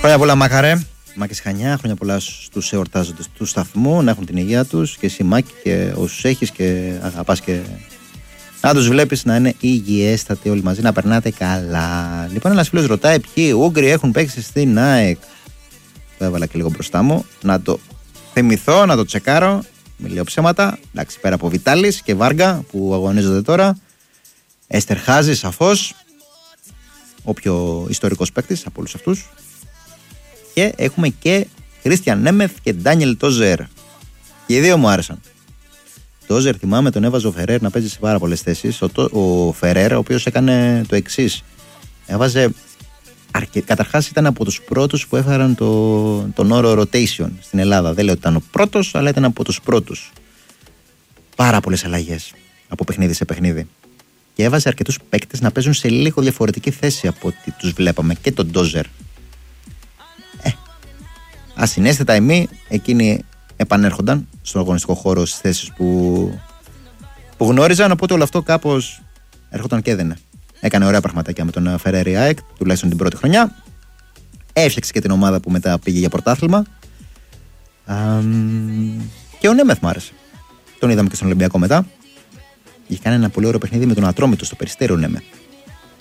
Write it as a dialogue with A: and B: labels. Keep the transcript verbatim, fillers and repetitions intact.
A: Χρόνια πολλά, Μάκαρε. Μάκης Χανιά, χρόνια πολλά στους εορτάζοντες του σταθμού, να έχουν την υγεία τους και εσύ, Μάκη, και όσους έχεις και αγαπάς και να τους βλέπεις να είναι υγιέστατοι όλοι μαζί, να περνάτε καλά. Λοιπόν, ένας φίλος ρωτάει ποιοι Ούγγροι έχουν παίξει στην ΑΕΚ. Το έβαλα και λίγο μπροστά μου, να το θυμηθώ, να το τσεκάρω. Μην λέω ψέματα. Εντάξει, πέρα από Βιτάλης και Βάργα που αγωνίζονται τώρα, Εστερχάζη σαφώς, ο πιο ιστορικός παίκτης από όλους αυτούς. Και έχουμε και Κρίστιαν Νέμεθ και Ντάνιελ Τόζερ. Και οι δύο μου άρεσαν. Τόζερ, θυμάμαι, τον έβαζε ο Φερέρ να παίζει σε πάρα πολλές θέσεις. Ο, ο Φερέρ, ο οποίος έκανε το εξής. Έβαζε. Αρκε... Καταρχάς ήταν από τους πρώτους που έφεραν το... τον όρο rotation στην Ελλάδα. Δεν λέω ότι ήταν ο πρώτος, αλλά ήταν από τους πρώτους. Πάρα πολλές αλλαγές από παιχνίδι σε παιχνίδι. Και έβαζε αρκετούς παίκτες να παίζουν σε λίγο διαφορετική θέση από ό,τι τους βλέπαμε. Και τον Τόζερ. Ε, ασυναίσθητα εμείς, εκείνοι επανέρχονταν στον αγωνιστικό χώρο στις θέσεις που, που γνώριζαν. Οπότε όλο αυτό κάπως έρχονταν και έδαινε. Έκανε ωραία πραγματάκια με τον Φερέρι ΑΕΚ, τουλάχιστον την πρώτη χρονιά. Έφτιαξε και την ομάδα που μετά πήγε για πρωτάθλημα. Αμ, και ο Νέμεθ μου άρεσε. Τον είδαμε και στον Ολυμπιακό μετά. Είχε κάνει ένα πολύ ωραίο παιχνίδι με τον Ατρόμητο στο Περιστέρι ο Νέμεθ.